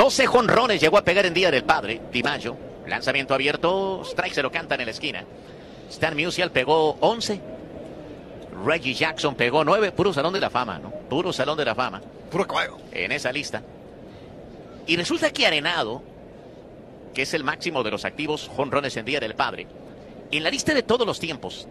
12 jonrones llegó a pegar en Día del Padre, DiMaggio. Lanzamiento abierto, strike se lo cantan en la esquina. Stan Musial pegó 11. Reggie Jackson pegó 9. Puro Salón de la Fama, ¿no? Puro Salón de la Fama. Puro caballo. En esa lista. Y resulta que Arenado, que es el máximo de los activos jonrones en Día del Padre, en la lista de todos los tiempos,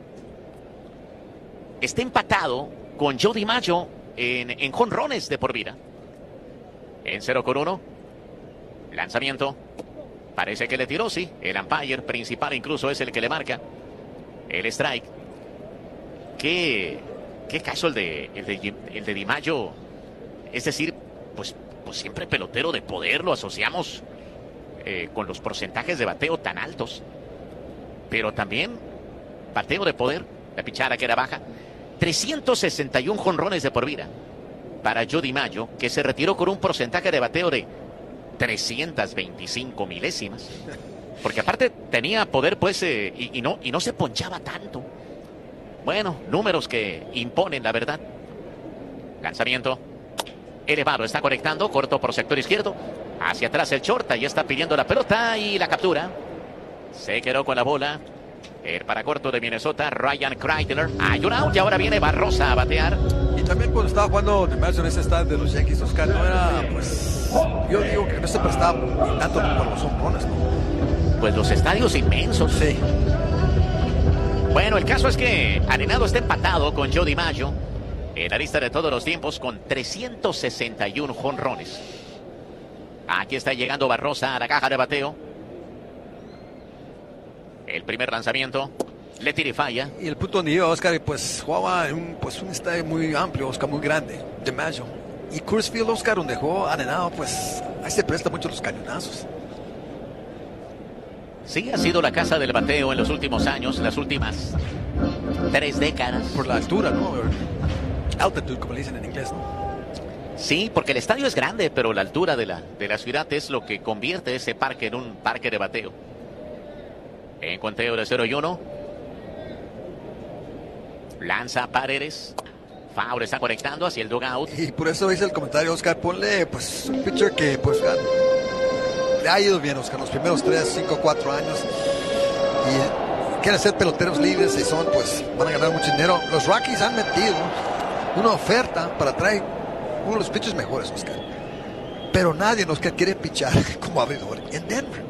está empatado con Joe DiMaggio en jonrones de por vida. En 0-1. Lanzamiento. Parece que le tiró, sí. El umpire principal incluso es el que le marca el strike. ¿Qué caso el de DiMaggio? Es decir, pues siempre pelotero de poder, lo asociamos con los porcentajes de bateo tan altos. Pero también bateo de poder, la pichada que era baja. 361 jonrones de por vida para Joe DiMaggio, que se retiró con un porcentaje de bateo de 325 milésimas. Porque aparte tenía poder, pues, y no se ponchaba tanto. Bueno, números que imponen, la verdad. Lanzamiento elevado, está conectando, corto por sector izquierdo. Hacia atrás el short, ahí está pidiendo la pelota y la captura. Se quedó con la bola. El para corto de Minnesota, Ryan Kreitler. Hay un out y ahora viene Barrosa a batear. Y también cuando estaba jugando DiMaggio en ese estadio de los Yankees, Oscar, no era, pues, yo digo que no se prestaba ni tanto por los hombrones, ¿no? Pues los estadios inmensos. Sí. Bueno, el caso es que Arenado está empatado con Joe DiMaggio en la lista de todos los tiempos con 361 jonrones. Aquí está llegando Barrosa a la caja de bateo. El primer lanzamiento, le tira y falla. Y el punto donde iba, Oscar, pues jugaba en un estadio muy amplio, Oscar, muy grande, DiMaggio. Y Coors Field, Oscar, donde jugó Arenado, pues ahí se presta mucho los cañonazos. Sí, ha sido la casa del bateo en los últimos años, las últimas 3 décadas. Por la altura, ¿no? Altitude, como le dicen en inglés, ¿no? Sí, porque el estadio es grande, pero la altura de la ciudad es lo que convierte ese parque en un parque de bateo. En conteo de 0-1. Lanza Paredes. Faure está conectando hacia el dugout. Y por eso dice el comentario, Oscar, ponle pues un pitcher que pues le ha ido bien, Oscar, los primeros 3, 5, 4 años. Y quieren ser peloteros libres y pues van a ganar mucho dinero. Los Rockies han metido una oferta para traer uno de los pitchers mejores, Oscar. Pero nadie, Oscar, quiere pichar como abridor en Denver.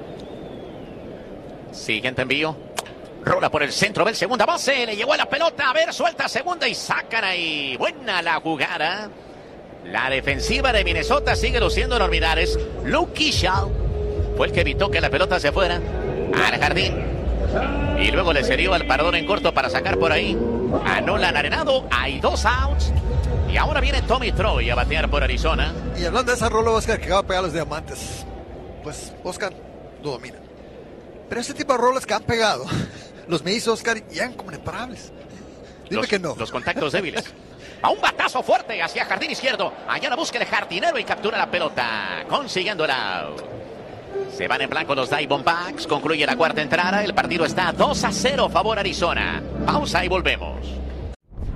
Siguiente envío. Rola por el centro, ve el segunda base. Le llegó a la pelota. A ver, suelta segunda y sacan ahí. Buena la jugada. La defensiva de Minnesota sigue luciendo enormidades. Luke Kershaw fue el que evitó que la pelota se fuera al jardín. Y luego le cedió al parador en corto para sacar por ahí a Nolan Arenado. Hay 2 outs. Y ahora viene Tommy Troy a batear por Arizona. Y hablando de esa rola, Oscar, que acaba de pegar a los Diamantes, pues Oscar lo domina. Pero este tipo de rolas que han pegado, los me hizo Oscar y eran como imparables. Dime que no. Los contactos débiles. A un batazo fuerte hacia jardín izquierdo. Allá la busca el jardinero y captura la pelota, consiguiendo el out. Se van en blanco los Diamondbacks. Concluye la cuarta entrada. El partido está 2-0 favor Arizona. Pausa y volvemos.